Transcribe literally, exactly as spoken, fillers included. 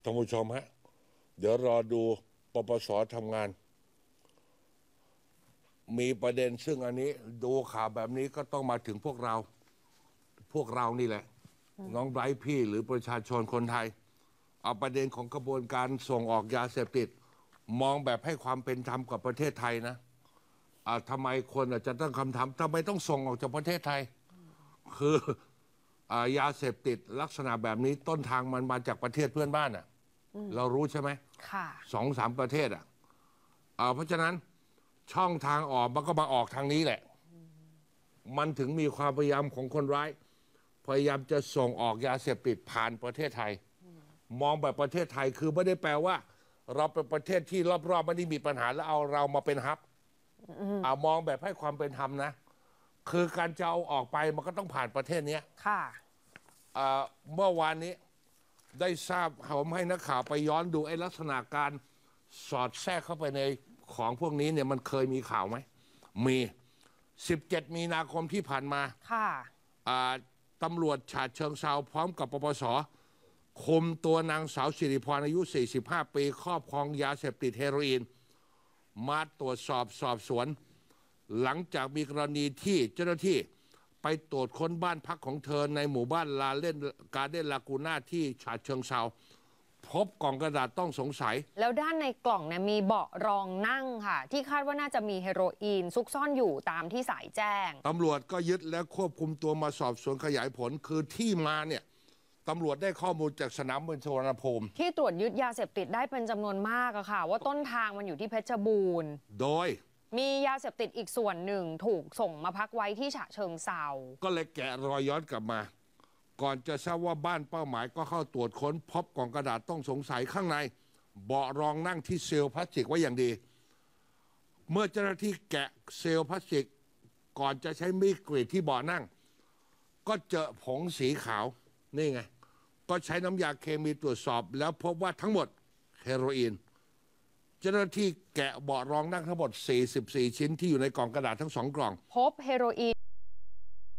ท่านผู้ชมฮะเดี๋ยวรอดูปปสทำงาน มีประเด็นซึ่งอันนี้ดูข่าวแบบนี้ก็ต้องมาถึงพวกเรา พวกเรานี่แหละ น้องไบรท์พี่หรือประชาชนคนไทย เอาประเด็นของกระบวนการส่งออกยาเสพติด มองแบบให้ความเป็นธรรมกับประเทศไทยนะอ่าทำไมคนอาจจะตั้งคำถามทำไมต้องส่งออกจากประเทศไทย คืออ่ายาเสพติดลักษณะแบบนี้ต้นทางมันมาจากประเทศเพื่อนบ้านอ่ะเรารู้ใช่ไหมค่ะสองสามประเทศอ่ะอ่าเพราะฉะนั้นช่องทางออกมันก็มาออกทางนี้แหละ มันถึงมีความพยายามของคนร้าย พยายามจะส่งออกยาเสพติดผ่านประเทศไทย มองแบบประเทศไทยคือไม่ได้แปลว่า เราเป็นประเทศที่รอบๆไม่ได้มีปัญหาแล้วเอาเรามาเป็นฮับอ่ามองแบบให้ความเป็นธรรมนะ คือการจะเอาออกไปมันก็ต้องผ่านประเทศนี้ค่ะอ่าเมื่อวานนี้ได้ทราบผมให้นักข่าวไปย้อนดูไอ้ลักษณะการสอดแทรกเข้าไปในของพวกนี้เนี่ยมันเคยมีข่าวไหมมีสิบเจ็ดมีนาคมที่ผ่านมาค่ะอ่าตำรวจฉะเชิงเทราพร้อมกับปปสคุมตัวนางสาวสิริพรอายุ สี่สิบห้า ปีครอบครองยาเสพติดเฮโรอีนมาตรวจสอบสอบสวน หลังจากมีกรณีที่เจ้าหน้าที่ไปตรวจค้นบ้านพักของเธอในหมู่บ้านลาเล่นการเด้นลากูน่าที่ฉะเชิงเทราพบกล่องกระดาษต้องสงสัยแล้วด้านในกล่องเนี่ยมีเบาะรองนั่งค่ะ ที่คาดว่าน่าจะมีเฮโรอีนซุกซ่อนอยู่ตามที่สายแจ้งตำรวจก็ยึดและควบคุมตัวมาสอบสวนขยายผลคือที่มาเนี่ยตำรวจได้ข้อมูลจากสนามบินสุวรรณภูมิที่ตรวจยึดยาเสพติดได้เป็นจำนวนมากอะค่ะ ว่าต้นทางมันอยู่ที่เพชรบูรณ์โดยมียาเสพติดอีกส่วนหนึ่งถูกส่งมาพักไว้ที่ฉะเชิงเทราก็เลยแกะรอยย้อนกลับมา ก่อนจะทราบว่าบ้านเป้าหมายก็เข้าตรวจค้นพบกล่องกระดาษต้องสงสัยข้างในเบาะรองนั่งที่เซลล์พลาสติกไว้อย่างดี เมื่อเจ้าหน้าที่แกะเซลล์พลาสติกก่อนจะใช้มีดกรีดที่เบาะนั่ง ก็เจอผงสีขาวนี่ไงก็ใช้น้ำยาเคมีตรวจสอบแล้วพบว่าทั้งหมดเฮโรอีนเจ้าหน้าที่แกะเบาะรองนั่งทั้งหมดสี่สิบสี่ชิ้นที่อยู่ในกล่องกระดาษทั้งสองกล่องพบเฮโรอีน